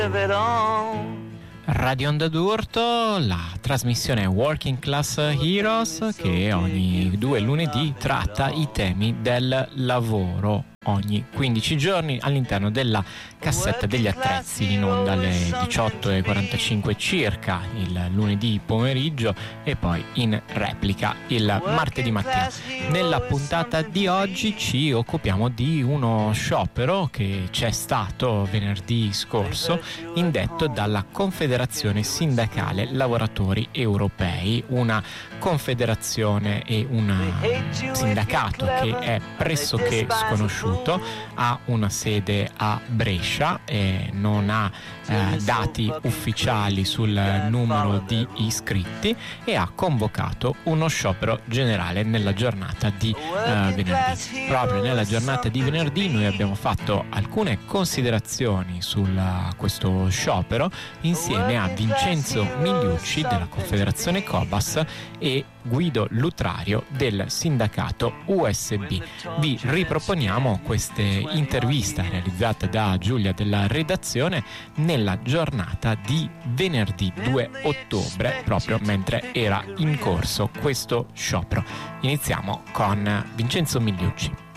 Radio Onda d'Urto, la trasmissione Working Class Heroes che ogni 2 lunedì tratta i temi del lavoro. Ogni 15 giorni all'interno della cassetta degli attrezzi, in onda alle 18:45 circa il lunedì pomeriggio e poi in replica il martedì mattina. Nella puntata di oggi ci occupiamo di uno sciopero che c'è stato venerdì scorso, indetto dalla Confederazione Sindacale Lavoratori Europei, una confederazione e un sindacato che è pressoché sconosciuto. Ha una sede a Brescia e non ha dati ufficiali sul numero di iscritti e ha convocato uno sciopero generale nella giornata di venerdì. Proprio nella giornata di venerdì noi abbiamo fatto alcune considerazioni su questo sciopero insieme a Vincenzo Migliucci della Confederazione Cobas e Guido Lutrario del sindacato USB. Vi riproponiamo queste interviste realizzate da Giulia della redazione nella giornata di venerdì 2 ottobre, proprio mentre era in corso questo sciopero. Iniziamo con Vincenzo Migliucci.